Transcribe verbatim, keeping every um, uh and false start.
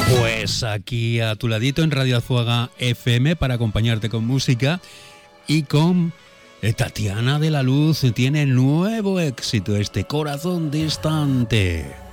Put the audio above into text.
Pues aquí a tu ladito en Radio Azuaga F M para acompañarte con música y con Tatiana de la Luz. Tiene nuevo éxito, este Corazón Distante.